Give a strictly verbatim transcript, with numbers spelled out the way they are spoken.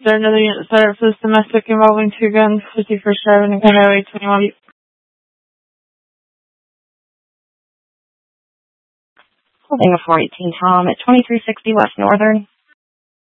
there another unit set up for this domestic involving two guns, fifty-first Drive and Highway twenty-one? Holding a four eighteen Tom at twenty-three sixty West Northern.